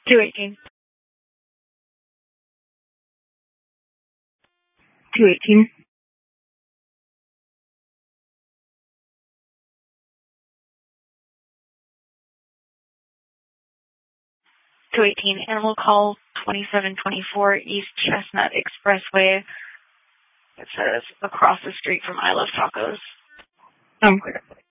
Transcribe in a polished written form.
218. 218, animal call 2724 East Chestnut Expressway. It says across the street from I Love Tacos. I'm clear.